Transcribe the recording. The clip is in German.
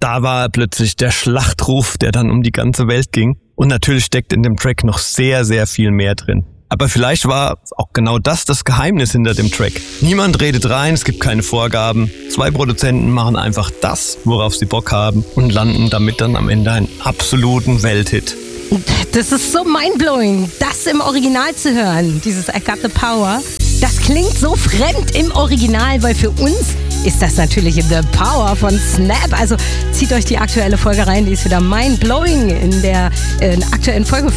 da war plötzlich der Schlachtruf, der dann um die ganze Welt ging. Und natürlich steckt in dem Track noch sehr, sehr viel mehr drin. Aber vielleicht war auch genau das Geheimnis hinter dem Track. Niemand redet rein, es gibt keine Vorgaben. 2 Produzenten machen einfach das, worauf sie Bock haben und landen damit dann am Ende einen absoluten Welthit. Das ist so mindblowing, das im Original zu hören, dieses I Got the Power. Das klingt so fremd im Original, weil für uns ist das natürlich The Power von Snap. Also zieht euch die aktuelle Folge rein, die ist wieder mindblowing in der aktuellen Folge